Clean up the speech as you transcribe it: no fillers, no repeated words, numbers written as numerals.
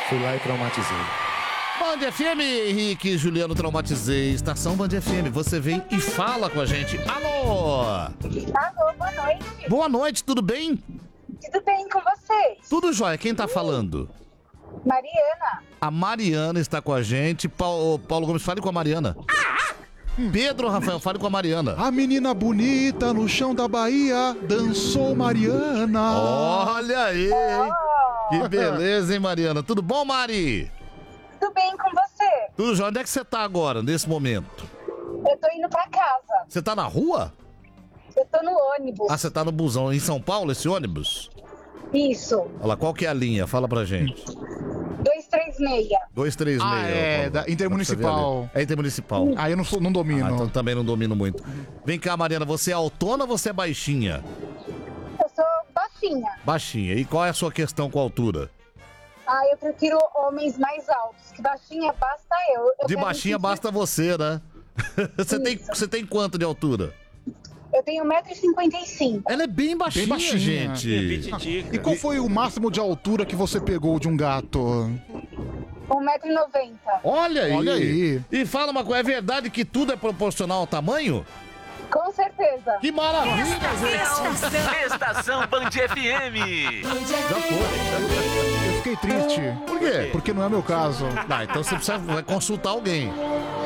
Fui lá e traumatizei. Band FM, Henrique e Juliano Traumatizei. Estação Band FM, você vem e fala com a gente. Alô! Alô, boa noite. Boa noite, tudo bem? Tudo bem com vocês? Tudo jóia, quem tá falando? Mariana. A Mariana está com a gente. Paulo Gomes, fale com a Mariana. Pedro Rafael, fale com a Mariana. A menina bonita no chão da Bahia dançou Mariana. Olha aí, hein? Que beleza, hein, Mariana? Tudo bom, Mari? Tudo bem com você? Tudo jóia. Onde é que você tá agora, nesse momento? Eu tô indo pra casa. Você tá na rua? Eu tô no ônibus. Ah, você tá no busão. Em São Paulo, esse ônibus? Isso. Olha lá, qual que é a linha? Fala pra gente. 236. 236. Ah, é, da Intermunicipal. É Intermunicipal. Aí eu não domino. Ah, então também não domino muito. Vem cá, Mariana, você é altona ou você é baixinha? Eu sou baixinha. Baixinha. E qual é a sua questão com a altura? Eu prefiro homens mais altos. Que baixinha basta eu. De baixinha basta você, né? Você tem quanto de altura? Eu tenho 1,55 m. Ela é bem baixinha, gente. E qual foi o máximo de altura que você pegou de um gato? 1,90 m. Olha aí. Olha aí. E fala uma coisa, é verdade que tudo é proporcional ao tamanho? Com certeza. Que maravilha, Estação Band FM. Já foi. Eu fiquei triste. Por quê? Porque não é meu caso. Então você vai consultar alguém.